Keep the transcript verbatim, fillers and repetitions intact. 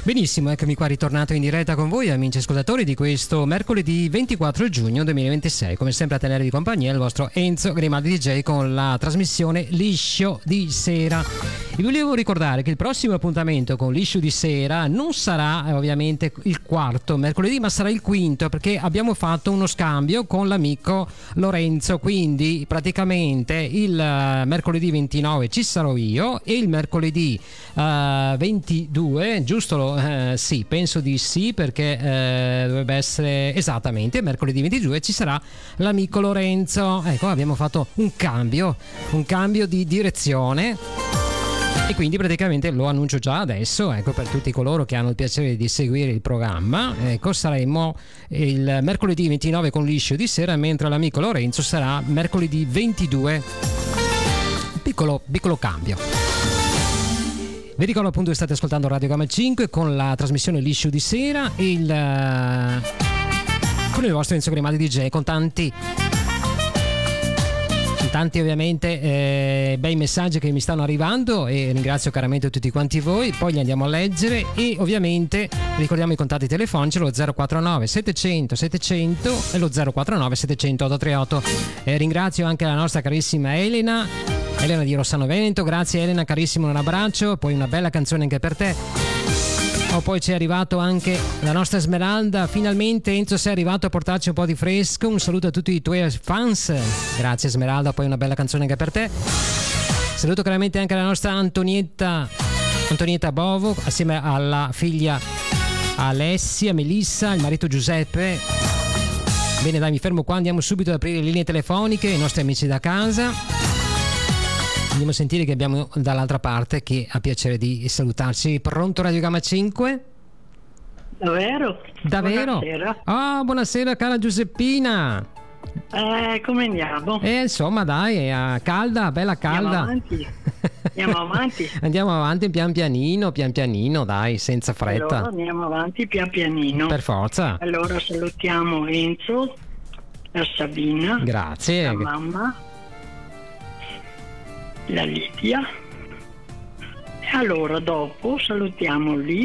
Benissimo, eccomi qua ritornato in diretta con voi, amici ascoltatori, di questo mercoledì ventiquattro giugno duemilaventisei. Come sempre a tenere di compagnia il vostro Enzo Grimaldi D J con la trasmissione Liscio di Sera. Vi volevo ricordare che il prossimo appuntamento con Liscio di Sera non sarà eh, ovviamente il quarto mercoledì, ma sarà il quinto, perché abbiamo fatto uno scambio con l'amico Lorenzo, quindi praticamente il uh, mercoledì ventinove ci sarò io e il mercoledì uh, ventidue, giusto? Uh, sì, penso di sì, perché uh, dovrebbe essere esattamente mercoledì ventidue ci sarà l'amico Lorenzo. Ecco, abbiamo fatto un cambio, un cambio di direzione. E quindi praticamente lo annuncio già adesso, ecco, per tutti coloro che hanno il piacere di seguire il programma. Ecco, saremo il mercoledì ventinove con Liscio di Sera, mentre l'amico Lorenzo sarà mercoledì ventidue. Piccolo, piccolo cambio. Vi ricordo appunto che state ascoltando Radio Gamma cinque con la trasmissione Liscio di Sera e il, con il vostro Enzo Grimaldi D J, con tanti tanti ovviamente eh, bei messaggi che mi stanno arrivando, e ringrazio caramente tutti quanti voi. Poi li andiamo a leggere e ovviamente ricordiamo i contatti telefonici, lo zero quattro nove settecento settecento e lo zero quattro nove settecento otto tre otto. Eh, ringrazio anche la nostra carissima Elena Elena di Rossano Veneto. Grazie Elena, carissimo, un abbraccio. Poi una bella canzone anche per te. Oh, poi ci è arrivato anche la nostra Smeralda. Finalmente Enzo sei arrivato a portarci un po' di fresco. Un saluto a tutti i tuoi fans. Grazie Smeralda, poi una bella canzone anche per te. Saluto chiaramente anche la nostra Antonietta Antonietta Bovo, assieme alla figlia Alessia, Melissa, il marito Giuseppe. Bene, dai, mi fermo qua, andiamo subito ad aprire le linee telefoniche, i nostri amici da casa. Andiamo a sentire che abbiamo dall'altra parte che ha piacere di salutarci. Pronto Radio Gamma cinque? Davvero? Davvero? Buonasera. Oh, buonasera cara Giuseppina. Eh, come andiamo? Eh, insomma, dai, è calda, bella calda. Andiamo avanti. Andiamo avanti. Andiamo avanti pian pianino, pian pianino, dai, senza fretta. Allora andiamo avanti pian pianino. Per forza. Allora salutiamo Enzo, la Sabina, grazie, la mamma, la Lidia. E allora dopo salutiamo lì